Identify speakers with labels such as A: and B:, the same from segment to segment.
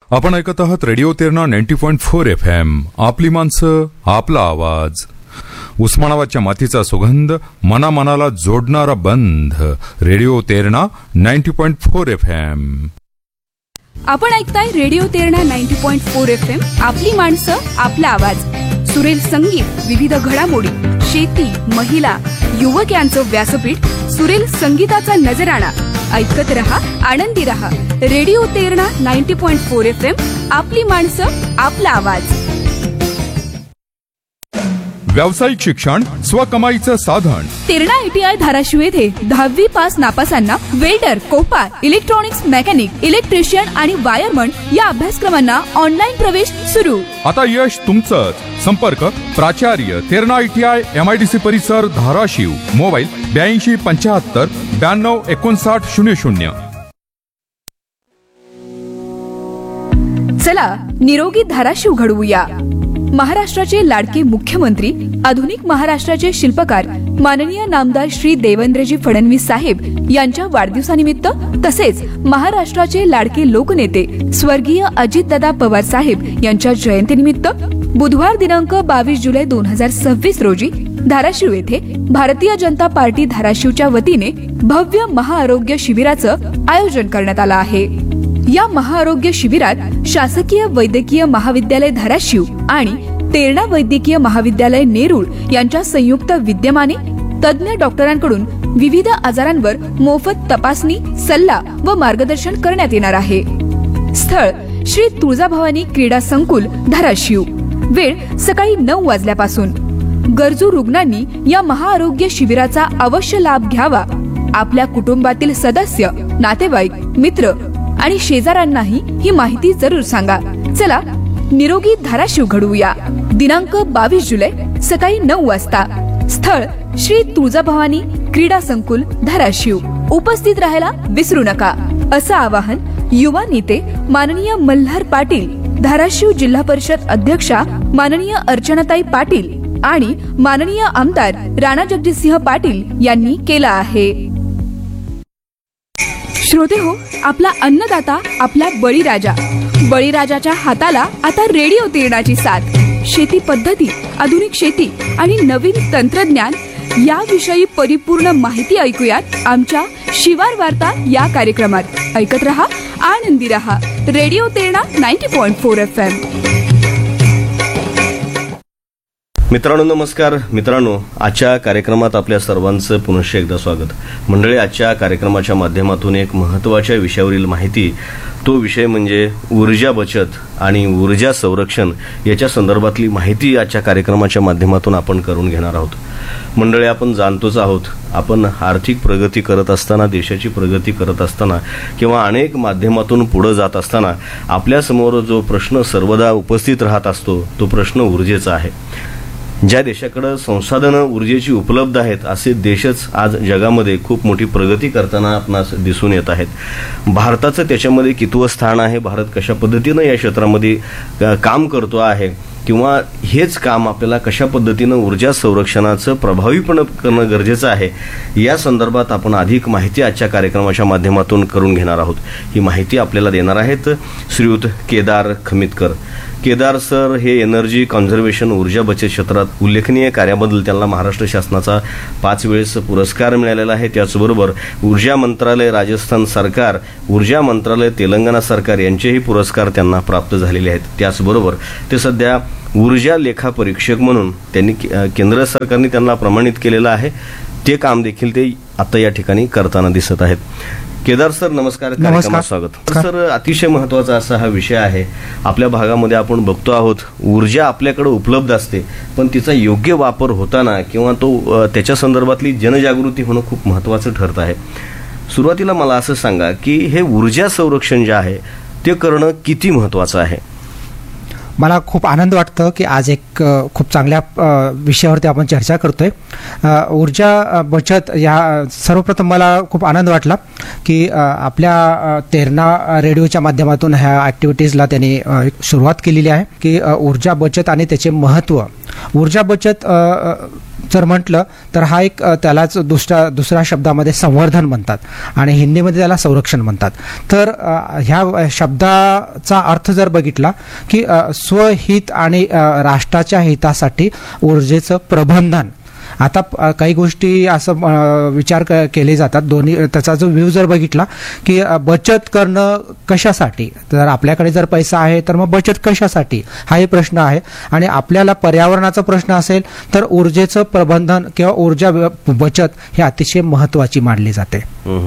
A: आपण ऐकत आहात रेडिओ तेरणा 90.4 FM. आपली माणसं, आपला आवाज. उस्मानाबादच्या मातीचा सुगंध, मनामनाला जोडणारा बंध. Radio Terna 90.4 FM.
B: आपण ऐकताय रेडिओ तेरणा 90.4 FM. आपली माणसं, आपला आवाज. सुरेल संगीत, विविध घडामोडी, शेती, महिला, युवक यांचं व्यासपीठ. सुरेल संगीताचा नजराणा. ऐकत रहा, आनंदी रहा. Radio Terna 90.4 FM. आपली माणसं, आपला आवाज.
A: व्यावसायिक शिक्षण स्वकमाईचं साधन.
B: तेरणा ITI धाराशिव येथे 10वी pass नापासांना welder, Copa, electronics mechanic, electrician आणि वायरमन या अभ्यासक्रमांना ऑनलाईन प्रवेश सुरू. आता
A: यश तुमचंच. संपर्क प्राचार्य तेरणा ITI MIDC परिसर धाराशिव. मोबाईल 82 75 92 59 00. चला निरोगी धाराशिव घडवूया. महाराष्ट्राचे लाडके मुख्यमंत्री, आधुनिक महाराष्ट्राचे शिल्पकार माननीय नामदार श्री देवेंद्रजी फडणवीस साहेब यांच्या वाढदिवसानिमित्त तसेच महाराष्ट्राचे लाडके लोकनेते स्वर्गीय अजितदादा पवार साहेब यांच्या जयंतीनिमित्त बुधवार दिनांक 22 जुलै 2026 रोजी धाराशिव येथे भारतीय जनता पार्टी धाराशिवच्या वतीने भव्य महाआरोग्य शिबिराचं आयोजन करण्यात आलं आहे. या महाआरोग्य शिबिरात शासकीय वैद्यकीय महाविद्यालय धाराशिव आणि तेरणा वैद्यकीय महाविद्यालय नेरूळ यांच्या संयुक्त विद्यमाने तज्ञ डॉक्टरांकडून विविध आजारांवर मोफत तपासणी, सल्ला व मार्गदर्शन करण्यात येणार आहे. स्थळ श्री तुळजाभवानी क्रीडा संकुल धाराशिव. वेळ सकाळी 9 वाजल्यापासून. गरजू रुग्णांनी या महाआरोग्य शिबिराचा अवश्य लाभ घ्यावा. आपल्या कुटुंबातील सदस्य, नातेवाईक, मित्र आणि शेजाऱ्यांनाही ही माहिती जरूर सांगा. चला निरोगी धाराशिव घडवूया. दिनांक 22 जुलै सकाळी 9 वाजता. स्थळ श्री तुळजाभवानी क्रीडा संकुल धाराशिव. उपस्थित राहायला विसरू नका, असं आवाहन युवा नेते माननीय मल्हार पाटील, धाराशिव जिल्हा परिषद अध्यक्षा माननीय अर्चनाताई पाटील आणि माननीय आमदार राणा जगजितसिंह पाटील यांनी केला आहे. श्रोते हो, आपला अन्नदाता, आपला बळीराजा. बळीराजाच्या हाताला आता रेडिओ तेरणाची साथ. शेती पद्धती, आधुनिक शेती आणि नवीन तंत्रज्ञान याविषयी परिपूर्ण माहिती ऐकूयात आमच्या शिवार वार्ता या कार्यक्रमात. ऐकत रहा, आनंदी रहा. Radio Terna 90.4 FM.
C: मित्रांनो नमस्कार. मित्रांनो, आजच्या कार्यक्रमात आपल्या सर्वांचं पुनश्च एकदा स्वागत. मंडळी, आजच्या कार्यक्रमाच्या माध्यमातून एक महत्त्वाच्या विषयावरील माहिती, तो विषय म्हणजे ऊर्जा बचत आणि ऊर्जा संरक्षण याच्या संदर्भातली माहिती आजच्या कार्यक्रमाच्या माध्यमातून आपण करून घेणार आहोत. मंडळी, आपण जाणतोच आहोत, आपण आर्थिक प्रगती करत असताना, देशाची प्रगती करत असताना किंवा अनेक माध्यमातून पुढे जात असताना आपल्यासमोर जो प्रश्न सर्वदा उपस्थित राहत असतो तो प्रश्न ऊर्जेचा आहे. ज्या देशाकडे संसाधनं ऊर्जेची उपलब्ध आहेत असे देशच आज जगामध्ये खूप मोठी प्रगती करताना आपणास दिसून येत आहेत. भारताचं त्याच्यामध्ये कितवं स्थान आहे, भारत कशा पद्धतीनं या क्षेत्रामध्ये काम करतो आहे किंवा हेच काम आपल्याला कशा पद्धतीनं ऊर्जा संरक्षणाचं प्रभावीपणे करणं गरजेचं आहे, या संदर्भात आपण अधिक माहिती आजच्या कार्यक्रमाच्या माध्यमातून करून घेणार आहोत. ही माहिती आपल्याला देणार आहेत श्रीयुत केदार खमितकर. केदार सर हे एनर्जी कॉन्झर्वेशन, ऊर्जा बचत क्षेत्रात उल्लेखनीय कार्याबद्दल त्यांना महाराष्ट्र शासनाचा 5 वेळेस पुरस्कार मिळालेला आहे. त्याचबरोबर ऊर्जा मंत्रालय राजस्थान सरकार, ऊर्जा मंत्रालय तेलंगणा सरकार यांचेही पुरस्कार त्यांना प्राप्त झालेले आहेत. त्याचबरोबर ते सध्या ऊर्जा लेखा परीक्षक म्हणून त्यांनी केंद्र सरकारने त्यांना प्रमाणित केलेलं आहे. ते काम देखील ते आता या ठिकाणी करताना दिसत आहेत. केदार सर नमस्कार, कार्यक्रमात स्वागत. सर, अतिशय महत्त्वाचा असा हा विषय आहे. आपल्या भागामध्ये आपण बघतो आहोत, ऊर्जा आपल्याकडे उपलब्ध असते पण तिचा योग्य वापर होताना किंवा तो त्याच्या संदर्भातली जनजागृती होणं खूप महत्त्वाचं ठरत आहे. सुरुवातीला मला असं सांगा की हे ऊर्जा संरक्षण जे आहे ते करणं किती महत्त्वाचं आहे?
D: मला खूप आनंद वाटतं की आज एक खूप चांगल्या विषयावरती आपण चर्चा करतोय. ऊर्जा बचत या सर्वप्रथम मला खूप आनंद वाटला की आपल्या तेरणा रेडिओच्या माध्यमातून ह्या ॲक्टिव्हिटीजला त्यांनी सुरुवात केलेली आहे की ऊर्जा बचत आणि त्याचे महत्त्व. ऊर्जा बचत जर म्हटलं तर हा एक त्यालाच दुसऱ्या शब्दामध्ये संवर्धन म्हणतात आणि हिंदीमध्ये त्याला संरक्षण म्हणतात. तर ह्या शब्दाचा अर्थ जर बघितला की स्वहित आणि राष्ट्राच्या हितासाठी ऊर्जेचं प्रबंधन. आता काही गोष्टी असं विचार केले जातात दोन्ही, त्याचा जो व्ह्यू जर बघितला की बचत करणं कशासाठी, तर आपल्याकडे जर पैसा आहे तर मग बचत कशासाठी हाही प्रश्न आहे. आणि आपल्याला पर्यावरणाचा प्रश्न असेल तर ऊर्जेचं प्रबंधन किंवा ऊर्जा बचत हे अतिशय महत्त्वाची मानली जाते.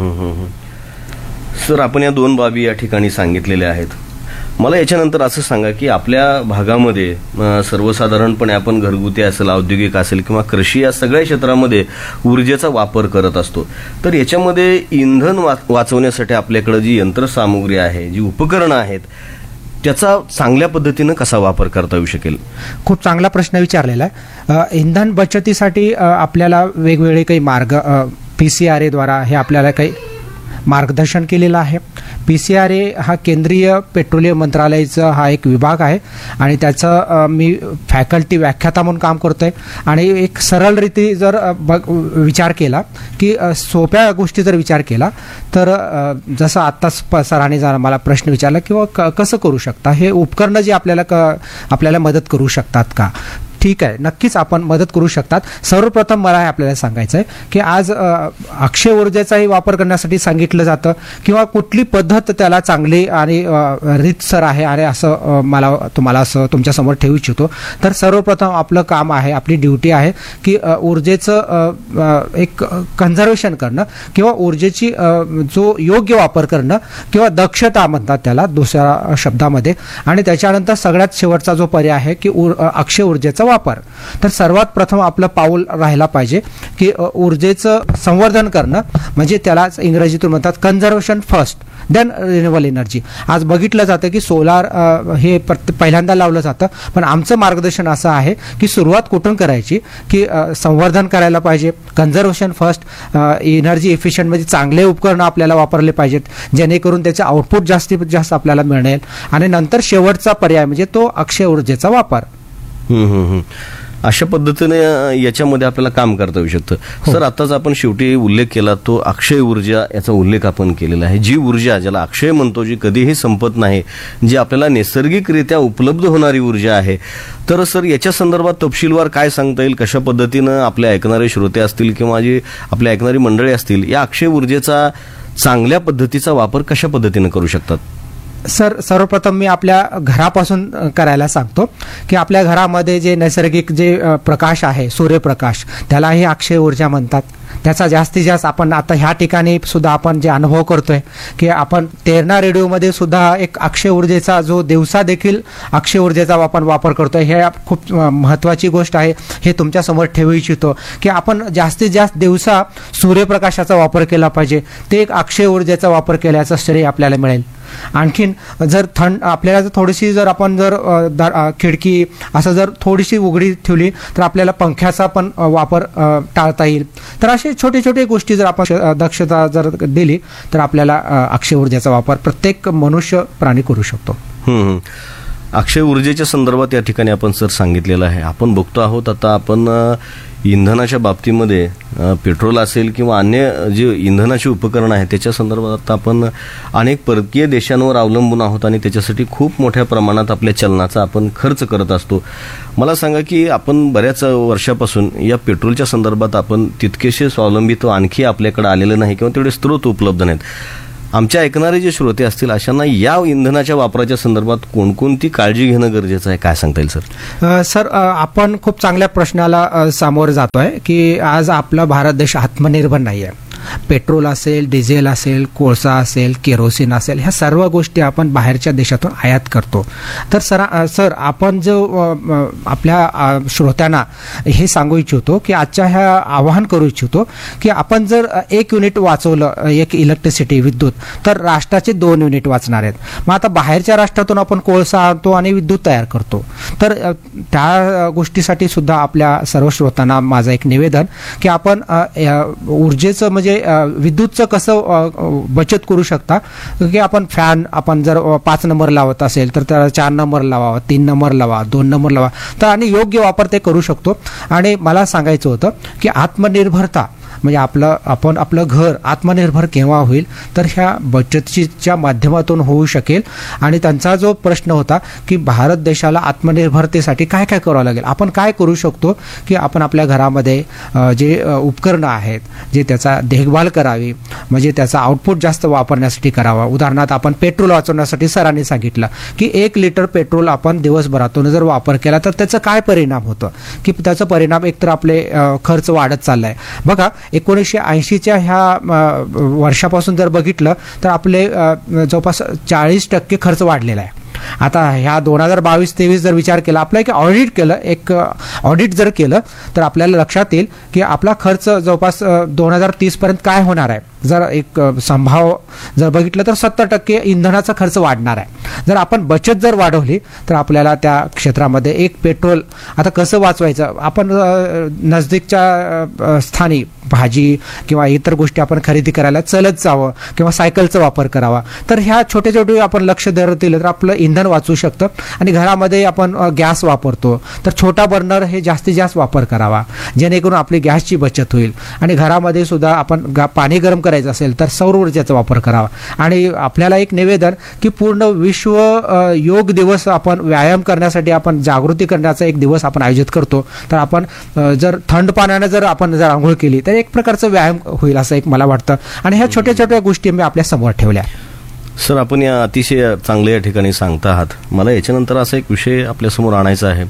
C: सर, आपण या दोन बाबी या ठिकाणी सांगितलेल्या आहेत. मला याच्यानंतर असं सांगा की आपल्या भागामध्ये सर्वसाधारणपणे आपण घरगुती असेल, औद्योगिक असेल किंवा कृषी या सगळ्या क्षेत्रामध्ये ऊर्जेचा वापर करत असतो. तर याच्यामध्ये इंधन वाचवण्यासाठी आपल्याकडे जी यंत्रसामुग्री आहे, जी उपकरणं आहेत, त्याचा चांगल्या पद्धतीनं कसा वापर करता येऊ शकेल?
D: खूप चांगला प्रश्न विचारलेला आहे. इंधन बचतीसाठी आपल्याला वेगवेगळे काही मार्ग PCRA द्वारा हे आपल्याला काही मार्गदर्शन केलेलं आहे. PCRA हा केंद्रीय पेट्रोलियम मंत्रालयाचा हा एक विभाग आहे आणि त्याचं मी फॅकल्टी व्याख्याता म्हणून काम करतोय. आणि एक सरळ रीती जर विचार केला की सोप्या गोष्टी जर विचार केला तर जसं आत्ताच सरांनी जर मला प्रश्न विचारला किंवा कसं करू शकता, हे उपकरणं जी आपल्याला मदत करू शकतात का? ठीक आहे, नक्कीच आपण मदत करू शकतात. सर्वप्रथम मला हे आपल्याला सांगायचं आहे की आज अक्षय ऊर्जेचाही वापर करण्यासाठी सांगितलं जातं किंवा कुठली पद्धत त्याला चांगली आणि रीतसर आहे आणि असं मला तुम्हाला असं तुमच्यासमोर ठेवू इच्छितो. तर सर्वप्रथम आपलं काम आहे, आपली ड्युटी आहे की ऊर्जेचं एक कन्झर्वेशन करणं किंवा ऊर्जेची जो योग्य वापर करणं किंवा दक्षता म्हणतात त्याला दुसऱ्या शब्दामध्ये. आणि त्याच्यानंतर सगळ्यात शेवटचा जो पर्याय आहे की अक्षय ऊर्जेचा वापर. तर सर्वात प्रथम आपलं पाऊल राहायला पाहिजे की ऊर्जेचं संवर्धन करणं, म्हणजे त्याला इंग्रजीतून म्हणतात conservation first then renewable energy. आज बघितलं जातं की सोलार हे पहिल्यांदा लावलं जातं, पण आमचं मार्गदर्शन असं आहे की सुरुवात कुठून करायची की संवर्धन करायला पाहिजे, कन्झर्वेशन फर्स्ट, एनर्जी इफिशियंटमध्ये चांगले उपकरणं आपल्याला वापरले पाहिजेत जेणेकरून त्याचे आउटपुट जास्तीत जास्त आपल्याला मिळेल. आणि नंतर शेवटचा पर्याय म्हणजे तो अक्षय ऊर्जेचा वापर.
C: अशा पद्धतीने याच्यामध्ये आपल्याला काम करता येऊ शकतं. सर, आताच आपण शेवटी उल्लेख केला तो अक्षय ऊर्जा, याचा उल्लेख आपण केलेला आहे. जी ऊर्जा ज्याला अक्षय म्हणतो, जी कधीही संपत नाही, जी आपल्याला नैसर्गिकरित्या उपलब्ध होणारी ऊर्जा आहे. तर सर, याच्या संदर्भात तपशीलवार काय सांगता येईल? कशा पद्धतीनं आपले ऐकणारे श्रोते असतील किंवा जी आपले ऐकणारी मंडळी असतील या अक्षय ऊर्जेचा चांगल्या पद्धतीचा वापर कशा पद्धतीनं करू शकतात?
D: सर, सर्वप्रथम मी आपल्या घरापासून करायला सांगतो की आपल्या घरामध्ये जे नैसर्गिक जे प्रकाश आहे, सूर्यप्रकाश, त्यालाही अक्षय ऊर्जा म्हणतात. त्याचा जास्तीत जास्त आपण आता ह्या ठिकाणी सुद्धा आपण जे अनुभव करतोय की आपण तेरणा रेडिओमध्ये सुद्धा एक अक्षय ऊर्जेचा जो दिवसा देखील अक्षय ऊर्जेचा आपण वापर करतोय. हे खूप महत्त्वाची गोष्ट आहे, हे तुमच्यासमोर ठेवू इच्छितो की आपण जास्तीत जास्त दिवसा सूर्यप्रकाशाचा वापर केला पाहिजे. ते एक अक्षय ऊर्जेचा वापर केल्याचं श्रेय आपल्याला मिळेल. आणखीन जर आपल्याला जर थोडीशी जर आपण जर खिडकी असं जर थोडीशी उघडी ठेवली तर आपल्याला पंख्याचा पण वापर टाळता येईल. तर असे छोटे छोटे गोष्टी जर आपण दक्षता जर दिली तर आपल्याला अक्षय ऊर्जेचा वापर प्रत्येक मनुष्य प्राणी करू शकतो.
C: अक्षय ऊर्जेच्या संदर्भात या ठिकाणी आपण सर सांगितलेलं आहे. आपण बघतो आहोत आता आपण इंधनाच्या बाबतीमध्ये पेट्रोल असेल किंवा अन्य जे इंधनाची उपकरणं आहेत त्याच्या संदर्भात आता आपण अनेक परकीय देशांवर अवलंबून आहोत आणि त्याच्यासाठी खूप मोठ्या प्रमाणात आपल्या चलनाचा आपण खर्च करत असतो. मला सांगा की आपण बऱ्याच वर्षापासून या पेट्रोलच्या संदर्भात आपण तितकेसे स्वावलंबित्व आणखी आपल्याकडे आलेलं नाही किंवा तेवढे स्रोत उपलब्ध नाहीत. आमच्या ऐकणारे जे श्रोते असतील अशांना या इंधनाच्या वापराच्या संदर्भात कोणकोणती काळजी घेणं गरजेचं आहे, काय सांगता येईल सर?
D: सर, आपण खूप चांगल्या प्रश्नाला सामोरं जातोय की आज आपला भारत देश आत्मनिर्भर नाही आहे. पेट्रोल असेल, डिझेल असेल, कोळसा असेल, केरोसिन असेल, ह्या सर्व गोष्टी आपण बाहेरच्या देशातून आयात करतो. तर सर आपण जो आपल्या श्रोत्यांना हे सांगू इच्छितो की आजच्या ह्या आवाहन करू इच्छितो की आपण जर 1 युनिट वाचवलं, एक इलेक्ट्रिसिटी विद्युत, तर राष्ट्राचे 2 युनिट वाचणार आहेत. मग आता बाहेरच्या राष्ट्रातून आपण कोळसा आणतो आणि विद्युत तयार करतो. तर त्या गोष्टीसाठी सुद्धा आपल्या सर्व श्रोत्यांना माझं एक निवेदन की आपण ऊर्जेचं म्हणजे म्हणजे विद्युतचं कसं बचत करू शकता की आपण फॅन आपण जर 5 नंबर लावत असेल तर त्याला 4 नंबर लावा, 3 नंबर लावा, 2 नंबर लावा, तर आणि योग्य वापर ते करू शकतो. आणि मला सांगायचं होतं की आत्मनिर्भरता म्हणजे आपलं घर आत्मनिर्भर केव्हा होईल तर ह्या बचतीच्या माध्यमातून होऊ शकेल. आणि त्यांचा जो प्रश्न होता की भारत देशाला आत्मनिर्भरतेसाठी काय काय करावं लागेल, आपण काय करू शकतो की आपण आपल्या घरामध्ये जे उपकरणं आहेत जे त्याचा देखभाल करावी, म्हणजे त्याचा आउटपुट जास्त वापरण्यासाठी करावा. उदाहरणार्थ आपण पेट्रोल वाचवण्यासाठी सरांनी सांगितलं की 1 लिटर पेट्रोल आपण दिवसभरातून जर वापर केला तर त्याचा काय परिणाम होतं की त्याचा परिणाम एकतर आपले खर्च वाढत चाललाय. बघा 1980च्या ह्या वर्षापासून जर बघितलं तर आपले जवळपास 40% खर्च वाढलेला आहे. आता ह्या 2022-23 जर विचार केला, आपलं एक ऑडिट जर केलं तर आपल्याला लक्षात येईल की आपला खर्च जवळपास 2030 पर्यंत काय होणार आहे. जर एक संभाव जर बघितलं तर 70% इंधनाचा खर्च वाढणार आहे. जर आपण बचत जर वाढवली तर आपल्याला त्या क्षेत्रामध्ये एक पेट्रोल आता कसं वाचवायचं, आपण नजदीकच्या स्थानी भाजी किंवा इतर गोष्टी आपण खरेदी करायला चलत जावं किंवा सायकलचा वापर करावा. तर ह्या छोटे छोटे आपण लक्ष दिलं तर आपलं इंधन वाचू शकतं. आणि घरामध्ये आपण गॅस वापरतो तर छोटा बर्नर हे जास्तीत जास्त वापर करावा जेणेकरून आपली गॅसची बचत होईल. आणि घरामध्ये सुद्धा आपण पाणी गरम करायचं असेल तर सौर ऊर्जेचा वापर करावा. आणि आपल्याला एक निवेदन की पूर्ण विश्व योग दिवस आपण व्यायाम करण्यासाठी आपण जागृती करण्याचा एक दिवस आपण आयोजित करतो. तर आपण जर थंड पाण्याने जर आपण आंघोळ केली तर एक प्रकारचा व्यायाम होईल असं एक मला वाटतं. आणि ह्या छोट्या छोट्या गोष्टी मी आपल्या समोर ठेवल्या.
C: सर, आपण या अतिशय चांगल्या ठिकाणी सांगता आहात. मला याच्यानंतर असा एक विषय आपल्यासमोर आणायचा आहे.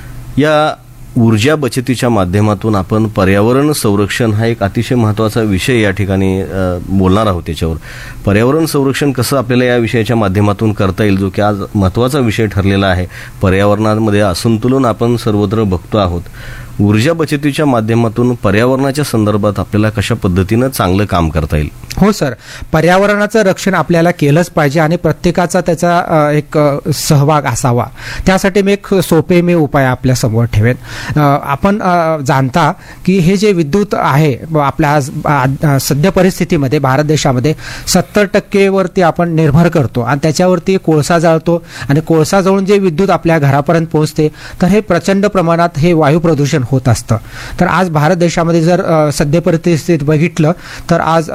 C: या ऊर्जा बचतीच्या माध्यमातून आपण पर्यावरण संरक्षण हा एक अतिशय महत्त्वाचा विषय या ठिकाणी बोलणार आहोत. त्याच्यावर पर्यावरण संरक्षण कसं आपल्याला या विषयाच्या माध्यमातून करता येईल, जो की आज महत्त्वाचा विषय ठरलेला आहे. पर्यावरणामध्ये असंतुलन आपण सर्वत्र बघतो आहोत. ऊर्जा बचतीच्या माध्यमातून पर्यावरणाच्या संदर्भात आपल्याला कशा पद्धतीनं चांगलं काम करता येईल?
D: हो सर, पर्यावरणाचं रक्षण आपल्याला केलंच पाहिजे आणि प्रत्येकाचा त्याचा एक सहभाग असावा. त्यासाठी मी एक सोपे उपाय आपल्या समोर ठेवेन. आपण जाणता की हे जे विद्युत आहे आपल्या सध्या परिस्थितीमध्ये भारत देशामध्ये 70% वरती आपण निर्भर करतो आणि त्याच्यावरती कोळसा जाळतो आणि कोळसा जळून जे विद्युत आपल्या घरापर्यंत पोहोचते तर हे प्रचंड प्रमाणात हे वायू प्रदूषण होत असतं. तर आज भारत देशामध्ये जर सध्या परिस्थितीत बघितलं तर आज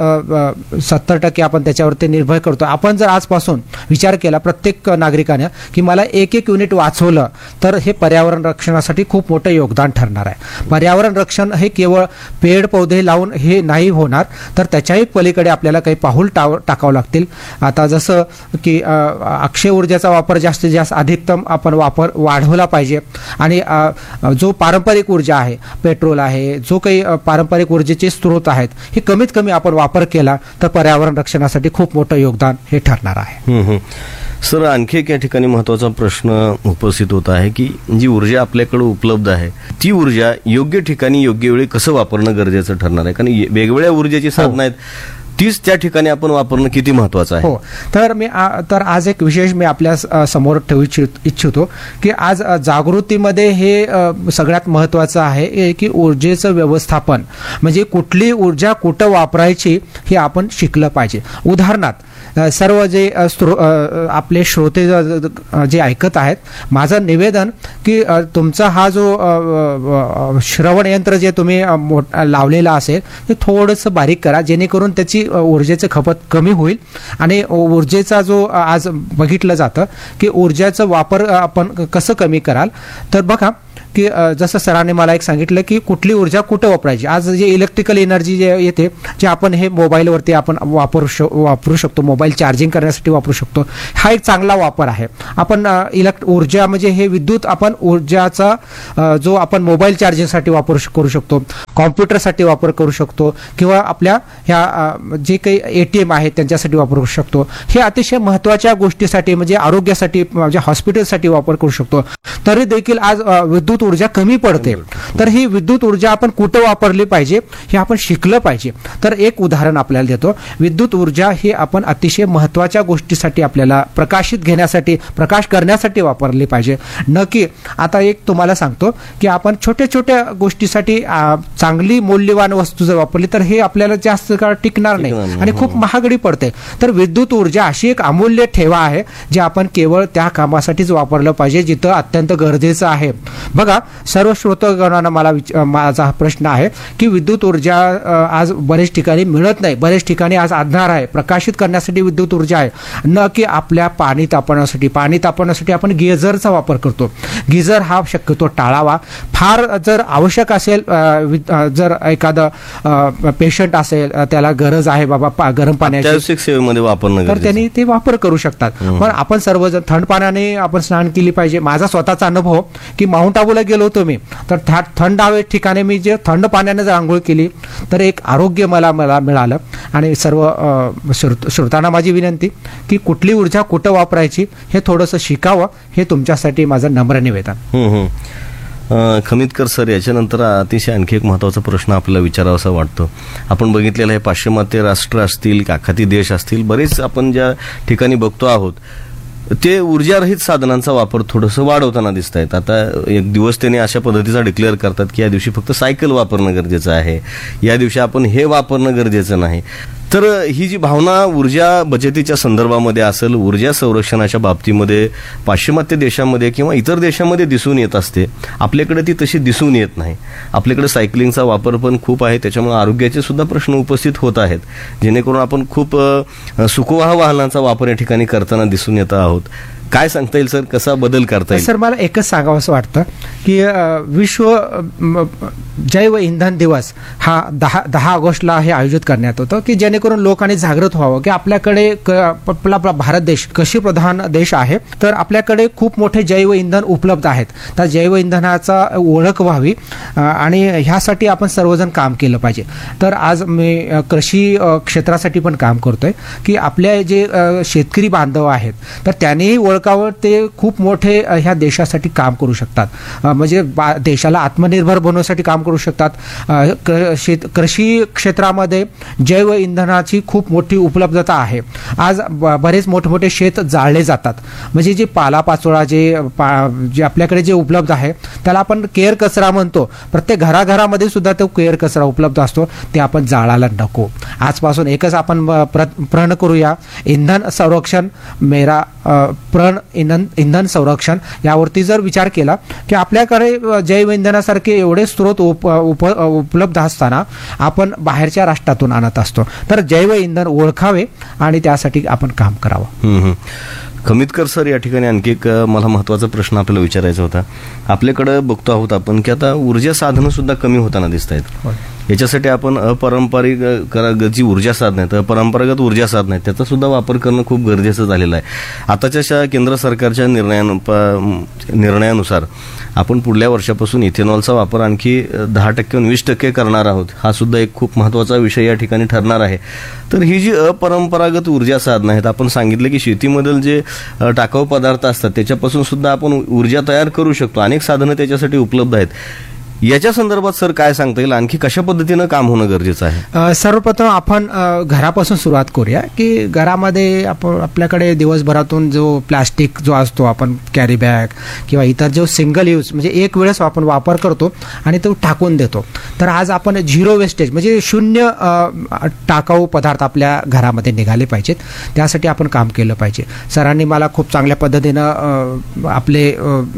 D: 70% आपण त्याच्यावरती निर्भर करतो. आपण जर आजपासून विचार केला प्रत्येक नागरिकाने की मला एक युनिट वाचवलं तर हे पर्यावरण रक्षणासाठी खूप मोठं योगदान ठरणार आहे. पर्यावरण रक्षण हे केवळ पेड पौधे लावून हे नाही होणार, तर त्याच्याही पलीकडे आपल्याला काही पाऊल टाकावं लागतील. आता जसं की अक्षय ऊर्जेचा वापर जास्तीत जास्त अधिकतम आपण वापर वाढवला पाहिजे. आणि जो पारंपरिक ऊर्जा आहे, पेट्रोल आहे, जो काही पारंपरिक ऊर्जेचे स्रोत आहेत हे कमीत कमी आपण वापर केला तर पर्यावरण रक्षणासाठी खूप मोठं योगदान हे ठरणार आहे.
C: सर, आणखी एक या ठिकाणी महत्त्वाचा प्रश्न उपस्थित होत आहे की जी ऊर्जा आपल्याकडे उपलब्ध आहे ती ऊर्जा योग्य ठिकाणी योग्य वेळी कसं वापरणं गरजेचं ठरणार आहे. कारण वेगवेगळ्या ऊर्जेची साधनं आहेत, तीच त्या ठिकाणी आपण वापरणं किती महत्त्वाचं आहे.
D: हो, तर आज एक विशेष मी आपल्या समोर ठेवू इच्छितो की आज जागृतीमध्ये हे सगळ्यात महत्त्वाचं आहे की ऊर्जेचं व्यवस्थापन म्हणजे कुठली ऊर्जा कुठं वापरायची हे आपण शिकलं पाहिजे. उदाहरणार्थ सर्व जे आपले श्रोते जे ऐकत आहेत, माझं निवेदन की तुमचा हा जो श्रवण यंत्र जे तुम्ही लावलेला असेल ते थोडंसं बारीक करा जेणेकरून त्याची ऊर्जेचं खपत कमी होईल. आणि ऊर्जेचा जो आज बघितलं जातं की ऊर्जेचा वापर आपण कसं कमी कराल, तर बघा की जसं सरांनी मला एक सांगितलं की कुठली ऊर्जा कुठं वापरायची. आज जे इलेक्ट्रिकल एनर्जी जे येते जे आपण हे मोबाईलवरती आपण वापरू शकतो, मोबाईल चार्जिंग करण्यासाठी वापरू शकतो, हा एक चांगला वापर आहे. आपण ऊर्जा म्हणजे हे विद्युत आपण ऊर्जाचा जो आपण मोबाईल चार्जिंगसाठी करू शकतो, कॉम्प्युटरसाठी वापर करू शकतो किंवा आपल्या ह्या जे काही ATM आहेत त्यांच्यासाठी वापरू शकतो. हे अतिशय महत्त्वाच्या गोष्टीसाठी म्हणजे आरोग्यासाठी म्हणजे हॉस्पिटलसाठी वापर करू शकतो. तरी देखील आज विद्युत ऊर्जा कमी पडते. तर ही विद्युत ऊर्जा आपण कुठं वापरली पाहिजे हे आपण शिकलं पाहिजे. तर एक उदाहरण आपल्याला देतो. विद्युत ऊर्जा ही आपण अतिशय महत्वाच्या गोष्टीसाठी आपल्याला प्रकाश करण्यासाठी वापरली पाहिजे. न की आता एक तुम्हाला सांगतो की आपण छोट्या छोट्या गोष्टीसाठी चांगली मौल्यवान वस्तू जर वापरली तर हे आपल्याला जास्त काळ टिकणार नाही आणि खूप महागडी पडते. तर विद्युत ऊर्जा अशी एक अमूल्य ठेवा आहे जे आपण केवळ त्या कामासाठीच वापरलं पाहिजे जिथं अत्यंत गरजेचं आहे. बघा, सर्व श्रोतगणांना माझा प्रश्न आहे की विद्युत ऊर्जा आज बरेच ठिकाणी मिळत नाही, बरेच ठिकाणी आज अंधार आहे. प्रकाशित करण्यासाठी विद्युत ऊर्जा आहे, न की आपल्या पाणी तापवण्यासाठी आपण गिझरचा वापर करतो. गिझर हा शक्यतो टाळावा. फार जर आवश्यक असेल, जर एखादं पेशंट असेल, त्याला गरज आहे बाबा गरम पाण्याची,
C: सेवेमध्ये वापरणं
D: तर त्यांनी ते वापर करू शकतात. पण आपण सर्वजण थंड पाण्याने आपण स्नान केली पाहिजे. माझा स्वतःचा अनुभव की माउंट आबूला गेलो होतो मी, तर थंड हवे ठिकाणी मी जे थंड पाण्याने जर आंघोळ केली तर एक आरोग्य मला मिळालं. आणि सर्व श्रोतांना माझी विनंती की कुठली ऊर्जा कुठं वापरायची हे थोडंसं शिकावं, हे तुमच्यासाठी माझं नम्र निवेदन.
C: खमितकर सर, याच्यानंतर अतिशय आणखी एक महत्त्वाचा प्रश्न आपल्याला विचारावासा वाटतो. आपण बघितलेलं आहे पाश्चिमात्य राष्ट्र असतील, आखाती देश असतील, बरेच आपण ज्या ठिकाणी बघतो आहोत ते ऊर्जारहित साधनांचा वापर थोडंसं वाढवताना दिसत आहेत. आता एक दिवस त्यांनी अशा पद्धतीचा डिक्लेअर करतात की या दिवशी फक्त सायकल वापरणं गरजेचं आहे, या दिवशी आपण हे वापरणं गरजेचं नाही. तर ही जी भावना ऊर्जा बचतीच्या संदर्भामध्ये असेल, ऊर्जा संरक्षणाच्या बाबतीमध्ये पाश्चिमात्य देशामध्ये किंवा इतर देशामध्ये दिसून येत असते, आपल्याकडे ती तशी दिसून येत नाही. आपल्याकडे सायकलिंगचा वापर पण खूप आहे, त्याच्यामुळे आरोग्याचे सुद्धा प्रश्न उपस्थित होत आहेत, जेणेकरून आपण खूप सुखवाह वाहनांचा वापर या ठिकाणी करताना दिसून येत आहोत. काय सांगता येईल सर, कसा बदल करता येईल?
D: सर, मला एकच सांगावं असं वाटतं की विश्व जैव इंधन दिवस हा 10 ऑगस्टला हे आयोजित करण्यात होतं की जेणेकरून लोकांनी जागृत व्हावं की आपल्याकडे आपला भारत देश कृषी प्रधान देश आहे, तर आपल्याकडे खूप मोठे जैव इंधन उपलब्ध आहेत. त्या जैव इंधनाचा ओळख व्हावी आणि ह्यासाठी आपण सर्वजण काम केलं पाहिजे. तर आज मी कृषी क्षेत्रासाठी पण काम करतोय की आपले जे शेतकरी बांधव आहेत तर त्यांनीही ओळखावर ते खूप मोठे ह्या देशासाठी काम करू शकतात. म्हणजे देशाला आत्मनिर्भर बनवण्यासाठी काम करू शकतात. कृषी क्षेत्रामध्ये जैव इंधनाची खूप मोठी उपलब्धता आहे. आज बरेच मोठमोठे शेत जाळले जातात. म्हणजे जे पालापाचोळा जे आपल्याकडे जे उपलब्ध आहे त्याला आपण केर कचरा म्हणतो. प्रत्येक घराघरामध्ये सुद्धा तो केर कचरा उपलब्ध असतो, ते आपण जाळायला नको. आजपासून एकच आपण प्रण करूया, इंधन संरक्षण मेरा प्रण इंधन संरक्षण, यावरती जर विचार केला की आपल्याकडे जैव इंधनासारखे एवढे स्रोत उपलब्ध असताना आपण बाहेरच्या राष्ट्रातून आणत असतो, तर जैव इंधन ओळखावे आणि त्यासाठी आपण काम करावं.
C: खमितकर सर, या ठिकाणी आणखी एक मला महत्त्वाचा प्रश्न आपल्याला विचारायचा होता. आपल्याकडे बघतो आहोत आपण की आता ऊर्जा साधनं सुद्धा कमी होताना दिसत आहेत. याच्यासाठी आपण अपारंपरिक जी ऊर्जा साधनं आहेत, परंपरागत ऊर्जा साधनं आहेत, त्याचा सुद्धा वापर करणं खूप गरजेचं झालेलं आहे. आताच्या केंद्र सरकारच्या निर्णयानुसार आपण पुढल्या वर्षापासून इथेनॉलचा वापर आणखी 10% 20% करणार आहोत. हा सुद्धा एक खूप महत्त्वाचा विषय या ठिकाणी ठरणार आहे. तर ही जी अपरंपरागत ऊर्जा साधनं आहेत, आपण सांगितलं की शेतीमधील जे टाकाऊ पदार्थ असतात त्याच्यापासून सुद्धा आपण ऊर्जा तयार करू शकतो. अनेक साधनं त्याच्यासाठी उपलब्ध आहेत. याच्या संदर्भात सर काय सांगता येईल, आणखी कशा पद्धतीनं काम होणं गरजेचं आहे?
D: सर्वप्रथम आपण घरापासून सुरुवात करूया की घरामध्ये आपल्याकडे दिवसभरातून जो प्लास्टिक जो असतो, आपण कॅरी बॅग किंवा इतर जो सिंगल यूज म्हणजे एक वेळेस आपण वापर करतो आणि तो टाकून देतो. तर आज आपण झिरो वेस्टेज म्हणजे शून्य टाकाऊ पदार्थ आपल्या घरामध्ये निघाले पाहिजेत. त्यासाठी आपण काम केलं पाहिजे. सरांनी मला खूप चांगल्या पद्धतीनं आपले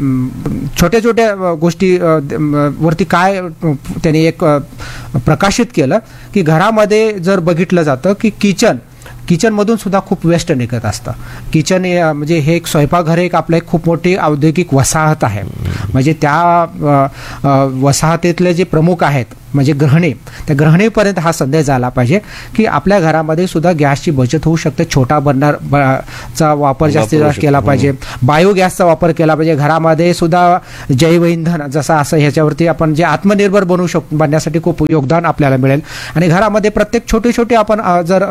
D: छोट्या छोट्या गोष्टी वरती काय त्यांनी एक प्रकाशित केलं की घरामध्ये जर बघितलं जातं की किचनमधून सुद्धा खूप वेस्ट निघत असतं. किचन म्हणजे हे एक स्वयंपाकघर एक आपलं एक खूप मोठी औद्योगिक वसाहत आहे. म्हणजे त्या वसाहतीतले जे प्रमुख आहेत म्हणजे गृहिणी, त्या गृहिणीपर्यंत हा संदेश झाला पाहिजे की आपल्या घरामध्ये सुद्धा गॅसची बचत होऊ शकते. छोटा बर्नरचा वापर जास्तीत जास्त केला पाहिजे. बायोगॅसचा वापर केला पाहिजे. घरामध्ये सुद्धा जैव इंधन जसं असं ह्याच्यावरती आपण जे आत्मनिर्भर बनण्यासाठी खूप योगदान आपल्याला मिळेल. आणि घरामध्ये प्रत्येक छोटे छोटे आपण जर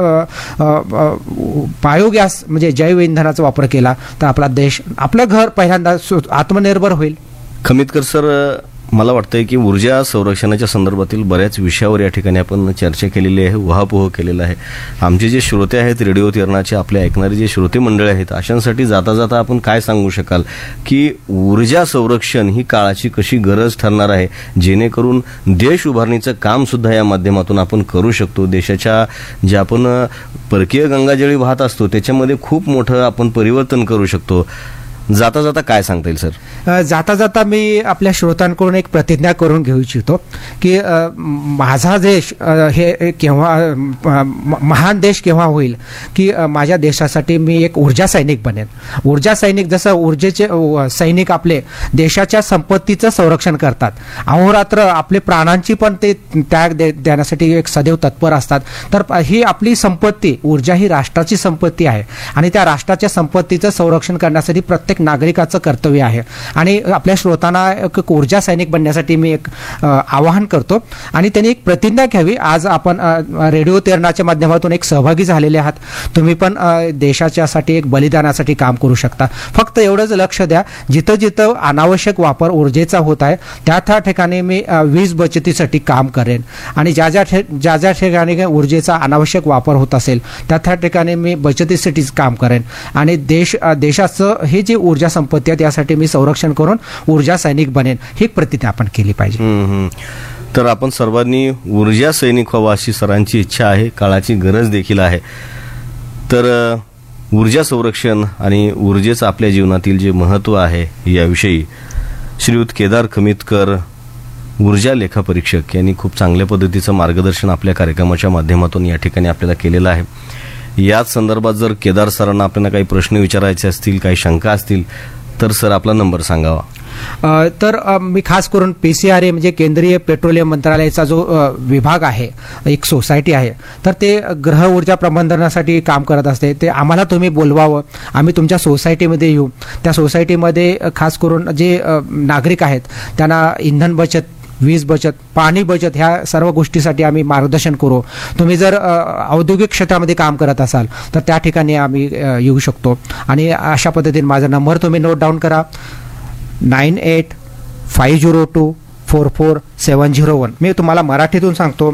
D: बायोगॅस म्हणजे जैव इंधनाचा वापर केला तर आपला देश, आपलं घर पहिल्यांदा आत्मनिर्भर होईल.
C: खमितकर सर, मला वाटतंय की ऊर्जा संरक्षणाच्या संदर्भातील बऱ्याच विषयावर या ठिकाणी आपण चर्चा केलेली आहे, उहापोह केलेला आहे. आमचे जे श्रोते आहेत, रेडिओ तिरणाचे आपले ऐकणारे जे श्रोते मंडळी आहेत, अशांसाठी जाता जाता आपण काय सांगू शकाल की ऊर्जा संरक्षण ही काळाची कशी गरज ठरणार आहे, जेणेकरून देश उभारणीचं काम सुद्धा या माध्यमातून आपण करू शकतो. देशाच्या जे आपण परकीय गंगाजळी वाहत असतो त्याच्यामध्ये खूप मोठं आपण परिवर्तन करू शकतो. जाता जाता काय सांगता येईल सर?
D: जाता जाता मी आपल्या श्रोतांकडून एक प्रतिज्ञा करून घेऊ इच्छितो की माझा देश हे केव्हा महान देश केव्हा होईल की माझ्या देशासाठी मी एक ऊर्जा सैनिक बनेन. ऊर्जा सैनिक जसं ऊर्जेचे सैनिक आपले देशाच्या संपत्तीचं संरक्षण करतात, अहोरात्र आपले प्राणांची पण ते त्याग देण्यासाठी एक सदैव तत्पर असतात. तर ही आपली संपत्ती, ऊर्जा ही राष्ट्राची संपत्ती आहे आणि त्या राष्ट्राच्या संपत्तीचं संरक्षण करण्यासाठी प्रत्येक नागरिकाचं कर्तव्य आहे. आणि आपल्या श्रोतांना एक ऊर्जा सैनिक बनण्यासाठी मी एक आवाहन करतो आणि त्यांनी एक प्रतिज्ञा घ्यावी. आज आपण रेडिओ तेरणाच्या माध्यमातून एक सहभागी झालेले आहात. तुम्ही पण देशाच्यासाठी एक बलिदानासाठी काम करू शकता. फक्त एवढंच लक्ष द्या, जिथं जिथं अनावश्यक वापर ऊर्जेचा होत आहे त्या ठिकाणी मी वीज बचतीसाठी काम करेन आणि ज्या ज्या ठिकाणी ऊर्जेचा अनावश्यक वापर होत असेल त्या ठिकाणी मी बचतीसाठीच काम करेन आणि देशाचं हे जे ऊर्जा संपत्ती आहे त्यासाठी मी संरक्षण करून ऊर्जा सैनिक बनेन, ही प्रतिज्ञा आपण केली पाहिजे.
C: तर आपण सर्वांनी ऊर्जा सैनिक व्हावं अशी सरांची इच्छा आहे, काळाची गरज देखील आहे. तर ऊर्जा संरक्षण आणि ऊर्जेचं आपल्या जीवनातील जे महत्त्व आहे याविषयी श्रीयुत केदार खमितकर, ऊर्जा लेखापरीक्षक यांनी खूप चांगल्या पद्धतीचं मार्गदर्शन आपल्या कार्यक्रमाच्या माध्यमातून या ठिकाणी आपल्याला केलेलं आहे. याच संदर्भात जर केदार सरांना आपल्याला काही प्रश्न विचारायचे असतील, काही शंका असतील तर सर आपला नंबर सांगावा.
D: तर मी खास करून PCRA म्हणजे केंद्रीय पेट्रोलियम मंत्रालयाचा जो विभाग आहे, एक सोसायटी आहे, तर ते ग्रह ऊर्जा प्रबंधनासाठी काम करत असते. ते आम्हाला तुम्ही बोलवावं, आम्ही तुमच्या सोसायटीमध्ये येऊ. त्या सोसायटीमध्ये खास करून जे नागरिक आहेत त्यांना इंधन बचत, वीज बचत, पाणी बचत ह्या सर्व गोष्टीसाठी आम्ही मार्गदर्शन करू. तुम्ही जर औद्योगिक क्षेत्रामध्ये काम करत असाल तर त्या ठिकाणी आम्ही येऊ शकतो. आणि अशा पद्धतीने माझा नंबर तुम्ही नोट डाऊन करा, 9850244701. मी तुम्हाला मराठीतून सांगतो,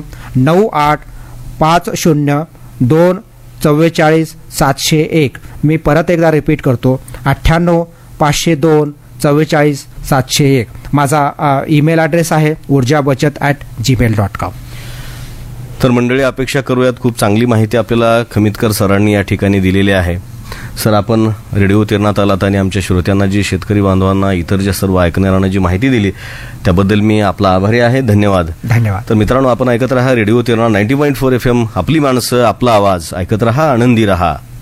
D: 9850244701. मी परत एकदा रिपीट करतो, 9850244701. माझा ईमेल ॲड्रेस आहे urjabachat@gmail.com.
C: तर मंडळी, अपेक्षा करूयात खूप चांगली माहिती आपल्याला खमितकर सरांनी या ठिकाणी दिलेली आहे. सर, आपण रेडिओ तिरणात आलात आणि आमच्या श्रोत्यांना, जी शेतकरी बांधवांना, इतर ज्या सर्व ऐकणाऱ्यांना जी माहिती दिली त्याबद्दल मी आपला आभारी आहे. धन्यवाद.
D: धन्यवाद.
C: तर मित्रांनो, आपण ऐकत रहा रेडिओ तिरणा 90.4 FM, आपली माणसं, आपला आवाज. ऐकत रहा, आनंदी रहा.